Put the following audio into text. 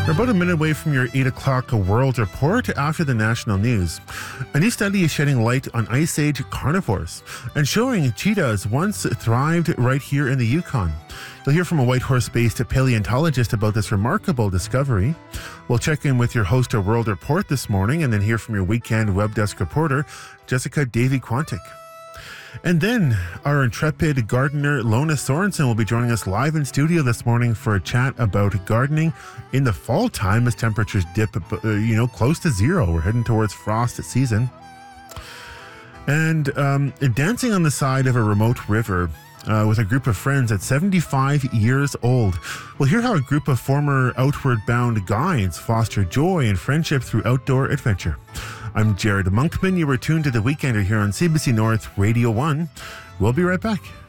We're about a minute away from your 8 o'clock World Report after the national news. A new study is shedding light on Ice Age carnivores and showing cheetahs once thrived right here in the Yukon. You'll hear from a Whitehorse-based paleontologist about this remarkable discovery. We'll check in with your host of World Report this morning and then hear from your weekend web desk reporter, Jessica Davy-Quantic. And then our intrepid gardener, Lona Sorensen, will be joining us live in studio this morning for a chat about gardening in the fall time as temperatures dip, close to zero. We're heading towards frost season. And dancing on the side of a remote river with a group of friends at 75 years old. We'll hear how a group of former Outward Bound guides foster joy and friendship through outdoor adventure. I'm Jared Monkman. You were tuned to The Weekender here on CBC North Radio 1. We'll be right back.